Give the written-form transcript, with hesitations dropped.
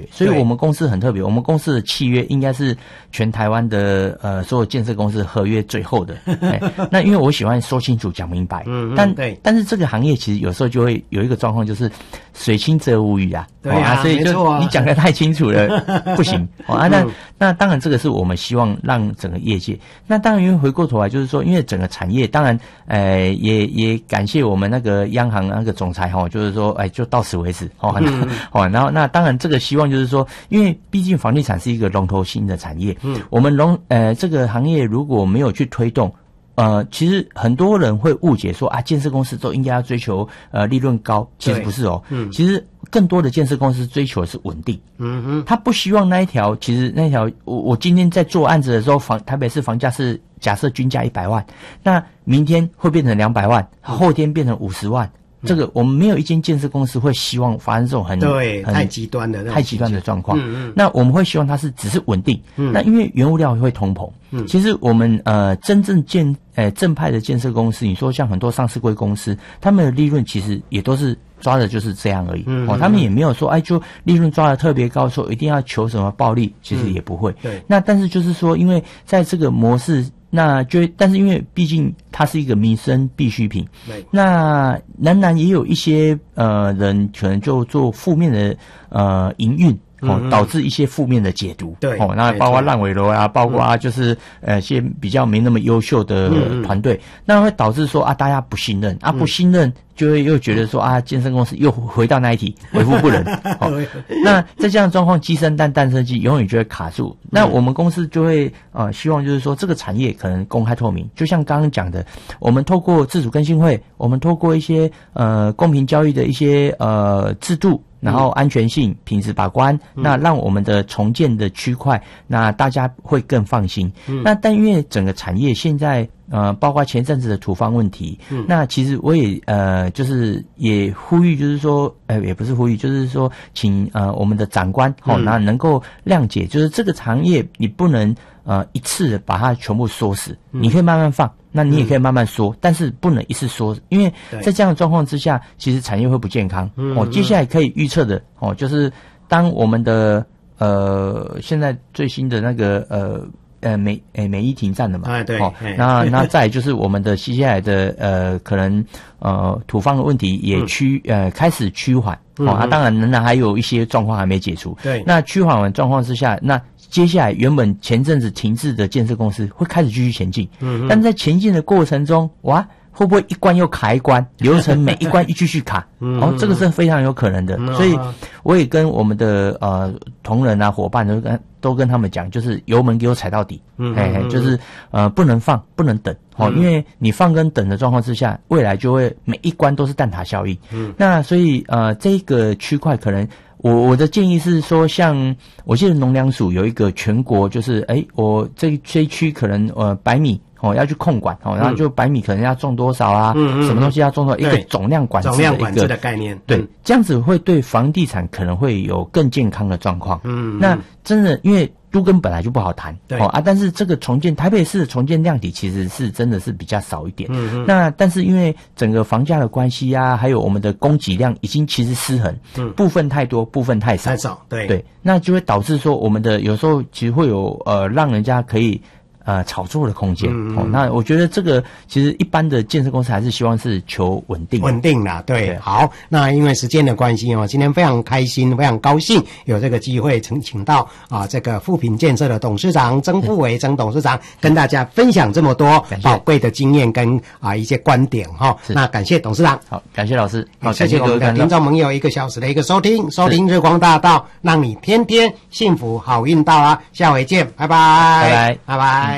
所以我们公司很特别，我们公司的契约应该是全台湾的所有建设公司合约最后的。那因为我喜欢说清楚讲明白，但是这个行业其实有时候就会有一个状况，就是水清则无鱼啊， 对啊， 所以就你讲得太清楚了不行那当然这个是我们希望让整个业界，那当然因为回过头来就是说，因为整个产业当然也感谢我们那个央行那个总裁就是说就到此为止然后那当然这个希望就是说，因为毕竟房地产是一个龙头性的产业，我们这个行业如果没有去推动，其实很多人会误解说建设公司都应该要追求利润高，其实不是其实更多的建设公司追求的是稳定。他不希望那一条，其实那条我今天在做案子的时候，台北市房价是假设均价100万，那明天会变成200万，后天变成50万。这个我们没有一间建设公司会希望发生这种太极端的状况。 那我们会希望它只是稳定。那因为原物料会通膨。其实我们真正正派的建设公司，你说像很多上市柜公司，他们的利润其实也都是抓的就是这样而已。他们也没有说就利润抓的特别高，说一定要求什么暴利，其实也不会。那但是就是说，因为在这个模式。但是因为毕竟它是一个民生必需品，那仍然也有一些人可能就做负面的营运。导致一些负面的解读。那包括烂尾楼啊，包括就是些比较没那么优秀的团队，那会导致说大家不信任不信任就会又觉得说健身公司又回到那一题，为富不仁。那在这样的状况，鸡生蛋，蛋生鸡，永远就会卡住。那我们公司就会希望就是说这个产业可能公开透明，就像刚刚讲的，我们透过自主更新会，我们透过一些公平交易的一些制度。然后安全性、品质把关，那让我们的重建的区块，那大家会更放心。那但因为整个产业现在包括前阵子的土方问题，那其实我也就是也呼吁，就是说也不是呼吁，就是说请我们的长官那能够谅解，就是这个行业你不能一次把它全部缩死，你可以慢慢放。那你也可以慢慢缩，但是不能一次缩，因为在这样的状况之下，其实产业会不健康。接下来可以预测的就是当我们的现在最新的那个美伊停战了嘛，那再来就是我们的接下来的可能土方的问题也开始趋缓。当然仍然还有一些状况还没解除。那趋缓的状况之下，那接下来原本前阵子停滞的建设公司会开始继续前进，但在前进的过程中，会不会一关又卡一关，流程每一关继续卡？这个是非常有可能的。所以我也跟我们的同仁伙伴都跟他们讲，就是油门给我踩到底，就是不能放，不能等。因为你放跟等的状况之下，未来就会每一关都是蛋挞效应。那所以这个区块可能。我的建议是说，像我记得农粮署有一个全国，就是我这一区可能100米要去控管然后就100米可能要种多少什么东西要种多少，一个总量管制的概念。 这样子会对房地产可能会有更健康的状况。那真的因为都更本来就不好谈但是这个重建台北市的重建量体其实是真的是比较少一点。那但是因为整个房价的关系还有我们的供给量已经其实失衡，部分太多，部分太少。对，那就会导致说我们的有时候其实会有让人家可以炒作的空间。那我觉得这个其实一般的建设公司还是希望是求稳定啦。对，好，那因为时间的关系今天非常开心，非常高兴有这个机会请到这个富品建设的董事长曾富维曾董事长跟大家分享这么多宝贵的经验跟一些观点那感谢董事长。 好，感谢老师。好， 谢谢我们的听众朋友1个小时的一个收听日光大道，让你天天幸福好运到下回见，拜拜。